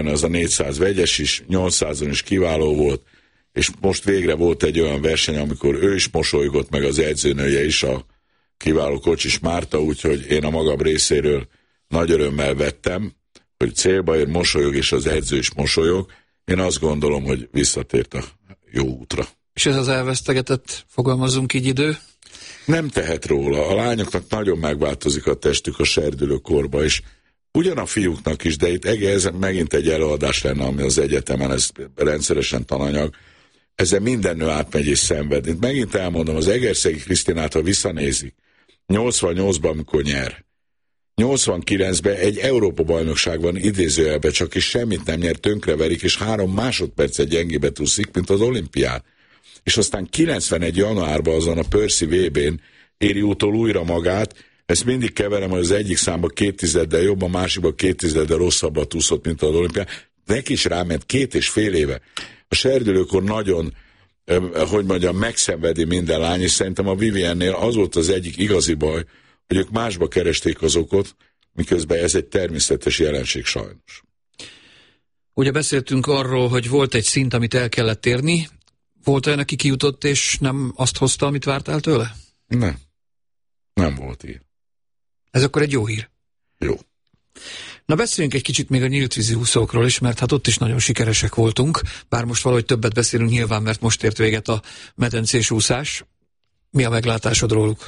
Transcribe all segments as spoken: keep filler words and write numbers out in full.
az a négyszáz vegyes is, nyolcszázon is kiváló volt, és most végre volt egy olyan verseny, amikor ő is mosolygott, meg az edzőnője is, a kiváló Kocsis Márta, úgyhogy én a magam részéről nagy örömmel vettem, hogy célba ér, mosolyog, és az edző is mosolyog. Én azt gondolom, hogy visszatért a jó útra. És ez az elvesztegetett, fogalmazunk így, idő? Nem tehet róla. A lányoknak nagyon megváltozik a testük a serdülő korba, és ugyan a fiúknak is, de itt ez megint egy előadás lenne, ami az egyetemen, ez rendszeresen tananyag. Ezzel minden nő átmegy és szenved. Itt megint elmondom, az Egerszegi Krisztinát, ha visszanézik, nyolcvannyolcban, amikor nyer, nyolcvankilencben egy Európa-bajnokság van idézőjelben, csak is semmit nem nyer, tönkreverik, és három másodpercet gyengébe túszik, mint az olimpián. És aztán kilencvenegy januárban azon a Percy vé bén éri utol újra magát. Ezt mindig keverem, hogy az egyik számba két tizeddel jobb, a másikban két tizeddel rosszabbat úszott, mint az olimpián. Neki is ráment két és fél éve. A serdülőkor nagyon, hogy mondjam, megszenvedi minden lány, és szerintem a Viviennél az volt az egyik igazi baj, hogy ők másba keresték az okot, miközben ez egy természetes jelenség sajnos. Ugye beszéltünk arról, hogy volt egy szint, amit el kellett érni. Volt olyan, aki kijutott, és nem azt hozta, amit vártál tőle? Nem. Nem volt ilyen. Ez akkor egy jó hír. Jó. Na beszéljünk egy kicsit még a nyíltvízi úszókról is, mert hát ott is nagyon sikeresek voltunk, bár most valahogy többet beszélünk nyilván, mert most ért véget a medencés úszás. Mi a meglátásod róluk?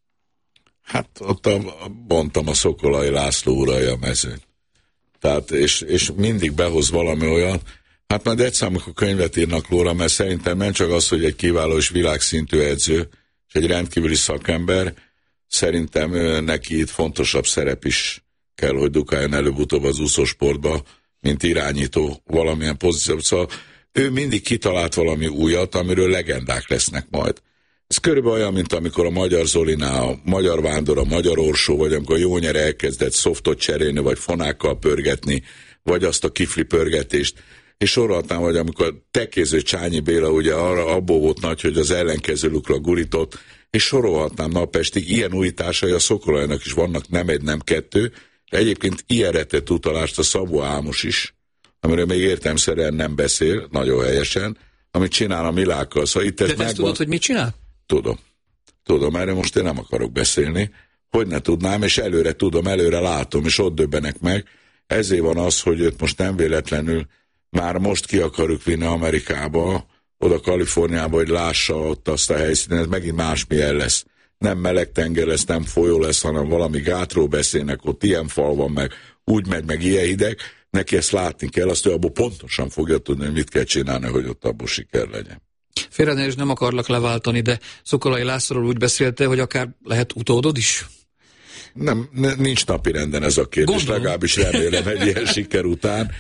Hát ott a, bontam a Szokolai László uralja a mezőn. Tehát, és, és mindig behoz valami olyan, hát majd egyszer, amikor könyvet írnak róla, mert szerintem nem csak az, hogy egy kiváló és világszintű edző, és egy rendkívüli szakember, szerintem neki itt fontosabb szerep is kell, hogy dukáljon előbb-utóbb az úszósportba, mint irányító valamilyen pozíció. Szóval ő mindig kitalált valami újat, amiről legendák lesznek majd. Ez körülbelül olyan, mint amikor a Magyar Zolinál, a Magyar Vándor, a Magyar Orsó, vagy amikor a Jónyer elkezdett szoftot cserélni, vagy fonákkal pörgetni, vagy azt a kifli pörgetést. És sorolhatnám, hogy amikor tekéző Csányi Béla ugye arra abból volt nagy, hogy az ellenkező lukra gurított, és sorolhatnám napestig, ilyen újításai a Szokolajnak is vannak, nem egy, nem kettő, de egyébként ilyenre tett utalást a Szabó Ámos is, amiről még értelemszerűen nem beszél, nagyon helyesen, amit csinál a Milákkal. Szóval itt ez de te megvan... tudod, hogy mit csinál? Tudom. Tudom, erre most én nem akarok beszélni. Hogy ne tudnám, és előre tudom, előre látom, és ott döbbenek meg. Ezért van az, hogy őt most nem véletlenül már most ki akarjuk vinni Amerikába, oda Kaliforniába, hogy lássa ott azt a helyszínen, ez megint másmilyen lesz. Nem meleg tenger lesz, nem folyó lesz, hanem valami gátról beszélnek, ott ilyen fal van meg, úgy megy meg ilyen hideg, neki ezt látni kell, azt ő abból pontosan fogja tudni, hogy mit kell csinálni, hogy ott abból siker legyen. Félre ne, és nem akarlak leváltani, de Szokolai Lászlóról úgy beszélte, hogy akár lehet utódod is? Nem, nincs napi renden ez a kérdés, Gondolom. Legalábbis remélem egy ilyen siker után,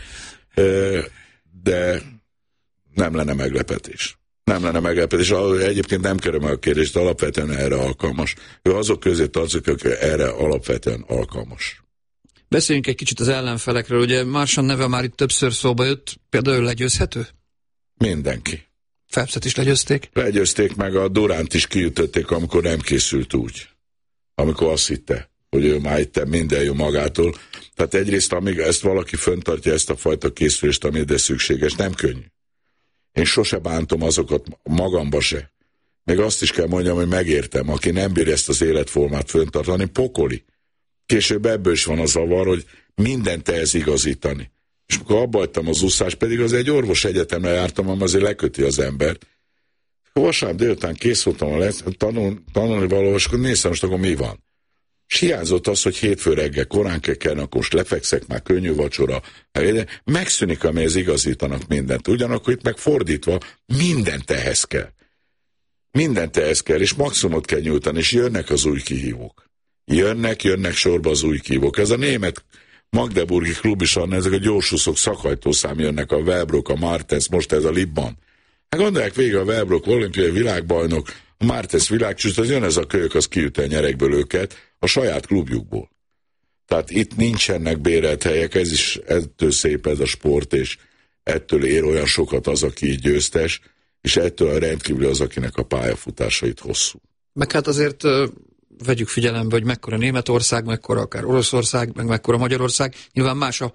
de nem lenne meglepetés. Nem lenne meglepetés. Egyébként nem kerül meg a kérdést, alapvetően erre alkalmas. Ő azok közé tartozik, aki erre alapvetően alkalmas. Beszéljünk egy kicsit az ellenfelekről. Ugye Marchand neve már itt többször szóba jött, például legyőzhető? Mindenki. Phelpset is legyőzték? Legyőzték, meg a Duránt is kiütötték, amikor nem készült úgy. Amikor azt hitte, hogy ő már itt minden jó magától. Tehát egyrészt, amíg ezt valaki föntartja, ezt a fajta készülést, ami ide szükséges, nem könnyű. Én sose bántom azokat, magamba se. Még azt is kell mondjam, hogy megértem, aki nem bír ezt az életformát föntartani, pokoli. Később ebből is van a zavar, hogy mindent ehhez igazítani. És amikor abba hagytam az úszást, pedig az egy orvos egyetemre jártam, ami azért leköti az embert. Vasárnap délután kész voltam a lesz, tanul, tanulni valahol, és akkor néztem, most akkor mi van. És hiányzott az, hogy hétfő reggel korán kell kellene, akkor most lefekszek, már könnyű vacsora. Megszűnik, amihez igazítanak mindent. Ugyanakkor itt meg fordítva, mindent ehhez kell. Mindent ehhez kell, és maximumot kell nyújtani, és jönnek az új kihívók. Jönnek, jönnek sorba az új kihívók. Ez a német magdeburgi klub is, ezek a gyorsúszók, szakajtószám jönnek, a Wellbrook, a Martens, most ez a Libban. Hát gondolják végig, a Wellbrook olimpiai világbajnok, a Martens világcsúcs, az jön ez a kölyök, az kiüt el nyerekből őket a saját klubjukból. Tehát itt nincsenek bérelt helyek, ez is ettől szép ez a sport, és ettől ér olyan sokat az, aki így győztes, és ettől rendkívül az, akinek a pályafutásait hosszú. Meg hát azért uh, vegyük figyelembe, hogy mekkora Németország, mekkora akár Oroszország, meg mekkora Magyarország, nyilván más a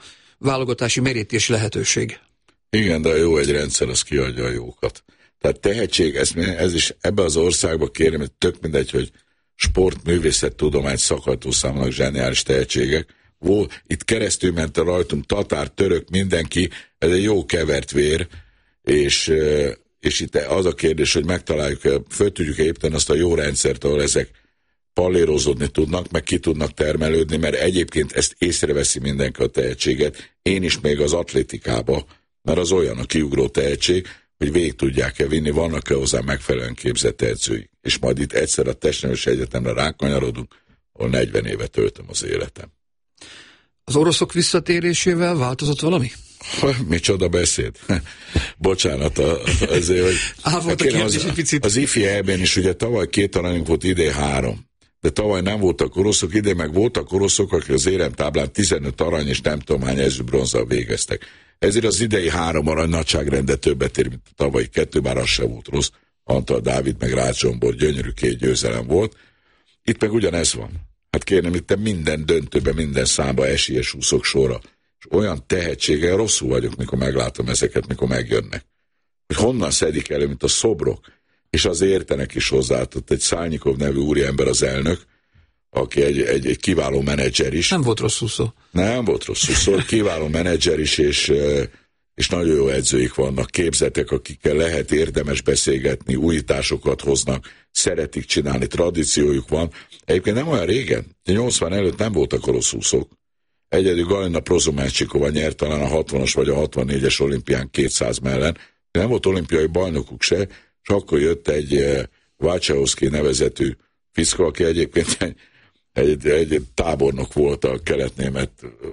válogatási merítési lehetőség. Igen, de a jó egy rendszer, az kiadja a jókat. Tehát tehetség, ez, ez is ebbe az országba kérem, hogy tök mindegy, hogy sport, művészet, tudomány szakajtószámnak zseniális tehetségek. Ó, itt keresztül ment a rajtunk tatár, török, mindenki, ez egy jó kevert vér, és, és itt az a kérdés, hogy megtaláljuk, föl tudjuk építeni azt a jó rendszert, ahol ezek pallérozódni tudnak, meg ki tudnak termelődni, mert egyébként ezt észreveszi mindenki a tehetséget, én is még az atlétikába, mert az olyan a kiugró tehetség, hogy végig tudják-e vinni, vannak-e hozzá megfelelően képzett edzői. És majd itt egyszer a Testnevelési Egyetemre rákanyarodunk, ahol negyven éve töltöm az életem. Az oroszok visszatérésével változott valami? Ha, micsoda beszéd. Bocsánat, azért, hogy... Á, volt a kérdés egy picit. Az ifi E-ben is ugye tavaly két aranyunk volt, idén három. De tavaly nem voltak oroszok, idén meg voltak oroszok, akik az éremtáblán tizenöt arany és nem tudom hány ezüst bronzzal végeztek. Ezért az idei három arany nagyságrendet többet ér, mint a tavalyi kettő, bár az se volt rossz. Antal Dávid meg Rácz Zsombor gyönyörű két győzelem volt. Itt meg ugyanez van. Hát kérem, itt minden döntőben, minden számba esélyes úszok sorra. És olyan tehetséggel rosszul vagyok, mikor meglátom ezeket, mikor megjönnek. Hogy honnan szedik elő, mint a szobrok. És az értenek is hozzá. Ott egy Szálnyikov nevű úriember az elnök, aki egy, egy, egy kiváló menedzser is. Nem volt rossz úszó. Nem volt rossz úszó, kiváló menedzser is, és, és nagyon jó edzőik vannak, képzettek, akikkel lehet érdemes beszélgetni, újításokat hoznak, szeretik csinálni, tradíciójuk van. Egyébként nem olyan régen, nyolcvan előtt nem voltak orosz úszók. Egyedül Galina Prozomácsikova nyert talán a hatvanas vagy a hatvannégyes olimpián kétszáz mellen. Nem volt olimpiai bajnokuk se, és akkor jött egy Vácsehovszky nevezetű fiszka, aki egyébként egy Egy, egy tábornok volt a kelet-német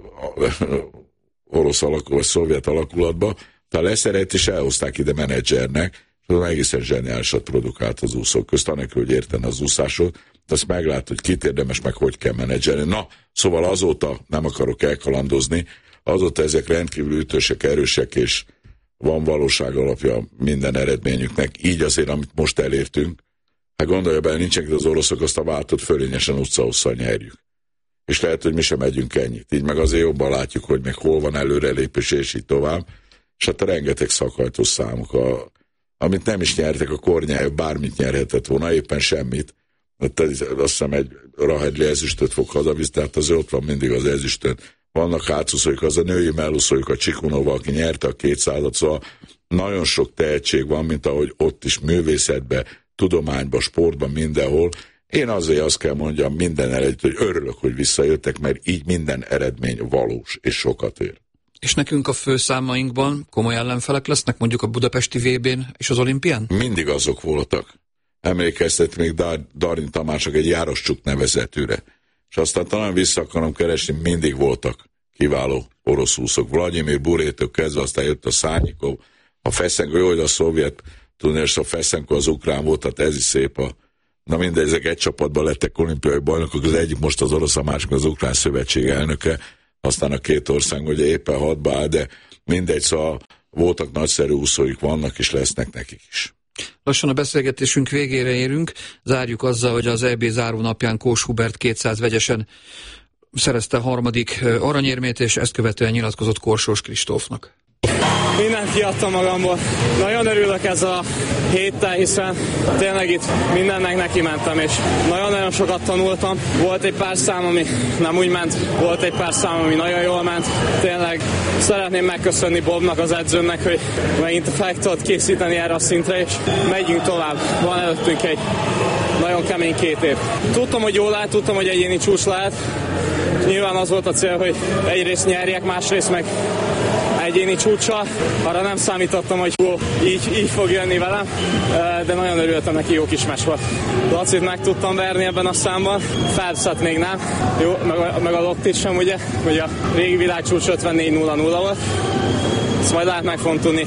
orosz alakul, vagy szovjet alakulatba, tehát leszerelt, és elhozták ide menedzsernek, és az egészen zseniálisat produkált az úszók közt, anélkül, hogy értene az úszásot, de azt meglát, hogy kit érdemes, meg hogy kell menedzselni. Na, szóval azóta nem akarok elkalandozni, azóta ezek rendkívül ütősek, erősek, és van valóság alapja minden eredményüknek, így azért, amit most elértünk. Hát gondolja bele, nincsenek az oroszok, azt a váltot fölényesen utcahosszal nyerjük. És lehet, hogy mi sem megyünk ennyit. Így meg azért jobban látjuk, hogy meg hol van előrelépés, és így tovább. És hát a rengeteg szakajtós számok, a, amit nem is nyertek, a Kornyája bármit nyerhetett volna, éppen semmit. Azt hiszem egy Rahedli ezüstöt fog hazavisz, tehát azért ott van mindig az ezüstön. Vannak hátszúszóik, az a női mellúszóik, a Csikunova, aki nyerte a kétszázat, szóval nagyon sok tehetség van, mint ahogy ott is művészetben, tudományban, sportban, mindenhol. Én azért azt kell mondjam minden eredményt, hogy örülök, hogy visszajöttek, mert így minden eredmény valós és sokat ér. És nekünk a főszámainkban komoly ellenfelek lesznek, mondjuk a budapesti vé bén és az olimpián? Mindig azok voltak. Emlékeztet még Dar- Darni Tamásnak egy Jároscsuk nevezetűre. És aztán talán vissza akarom keresni, mindig voltak kiváló orosz úszók. Vladimir Burétől kezdve, aztán jött a Szárnyikov, a Feszenko, jó, hogy a szovjet, tudni, és a Feszenko az ukrán volt, tehát ez is szép a... Na mindegy, ezek egy csapatban lettek olimpiai bajnokok, az egyik most az orosz, a másik az ukrán szövetség elnöke, aztán a két ország ugye éppen hadba áll, de mindegy, szóval voltak nagyszerű úszóik, vannak és lesznek nekik is. Lassan a beszélgetésünk végére érünk, zárjuk azzal, hogy az é bé záró napján Kós Hubert kétszáz vegyesen szerezte a harmadik aranyérmét, és ezt követően nyilatkozott Korsós Kristófnak. Mindent kiadtam magamból. Nagyon örülök ez a héttel, hiszen tényleg itt mindennek neki mentem, és nagyon-nagyon sokat tanultam. Volt egy pár szám, ami nem úgy ment, volt egy pár szám, ami nagyon jól ment. Tényleg szeretném megköszönni Bobnak, az edzőnek, hogy megint fel tudott készíteni erre a szintre, és megyünk tovább. Van előttünk egy nagyon kemény két év. Tudtam, hogy jól lehet, tudtam, hogy egyéni csúcs lehet. Nyilván az volt a cél, hogy egyrészt nyerjek, másrészt meg egyéni csúccsal. Arra nem számítottam, hogy ó, így, így fog jönni velem, de nagyon örültem neki, jó kis meccs volt. Lacit meg tudtam verni ebben a számban, Phelpset még nem, jó, meg, meg a Lottit sem, ugye, hogy a régi világcsúcs ötvennégy nulla nulla volt. Ezt majd lehet meg fogom tudni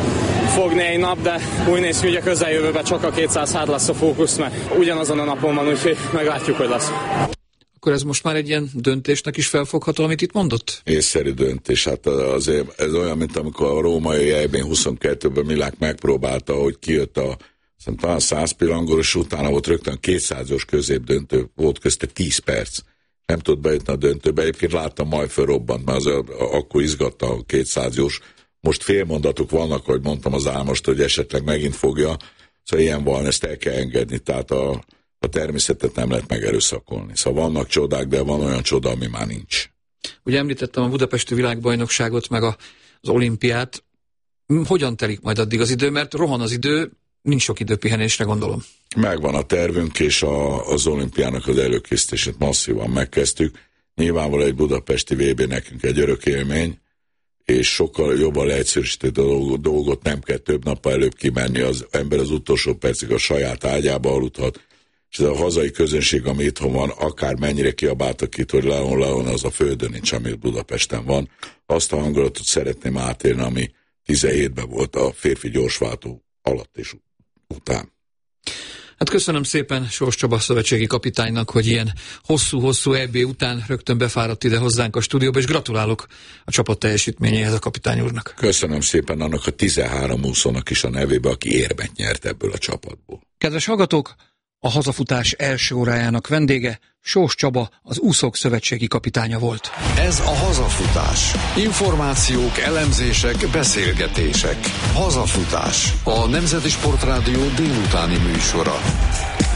fogni egy nap, de úgy néz ki, hogy a közeljövőben csak a kétszáz hát lesz a fókusz, mert ugyanazon a napon van, úgyhogy meglátjuk, hogy lesz. Akkor ez most már egy ilyen döntésnek is felfogható, amit itt mondott? Észszerű döntés. Hát azért ez olyan, mint amikor a római é bén huszonkettőben Milák megpróbálta, hogy kijött a szerintem talán száz pillangoros, utána volt rögtön kétszázas középdöntő, volt közte tíz perc. nem tud bejutni a döntőbe. Egyébként láttam, majd felrobbant, mert az, akkor izgatta a kétszáz jós. Most félmondatok vannak, hogy mondtam az Álmost, hogy esetleg megint fogja. Szóval ilyen van, ezt el kell engedni. Tehát a, a természetet nem lehet megerőszakolni. Szóval vannak csodák, de van olyan csoda, ami már nincs. Ugye említettem a budapesti világbajnokságot, meg a, az olimpiát. Hogyan telik majd addig az idő? Mert rohan az idő, nincs sok idő pihenésre, gondolom. Megvan a tervünk, és a, az olimpiának az előkészítését masszívan megkezdtük. Nyilvánvalóan egy budapesti vé bé nekünk egy örök élmény, és sokkal jobban leegyszerűsített a dolgot, nem kell több nappal előbb kimenni, az ember az utolsó percig a saját ágyába aludhat, és ez a hazai közönség, ami itthon van, akár mennyire kiabáltak itt, hogy Leon, Leon, az a földön nincs, ami Budapesten van. Azt a hangulatot szeretném átélni, ami tizenhétben volt a férfi gyorsváltó alatt és után. Hát köszönöm szépen Sós Csaba szövetségi kapitánynak, hogy ilyen hosszú-hosszú é bé után rögtön befáradt ide hozzánk a stúdióba, és gratulálok a csapat teljesítményéhez a kapitány úrnak. Köszönöm szépen annak a tizenhárom úszónak is a nevébe, aki érmet nyert ebből a csapatból. Kedves hallgatók, a hazafutás első órájának vendége Sós Csaba, az úszók szövetségi kapitánya volt. Ez a hazafutás. Információk, elemzések, beszélgetések. Hazafutás. A Nemzeti Sportrádió délutáni műsora.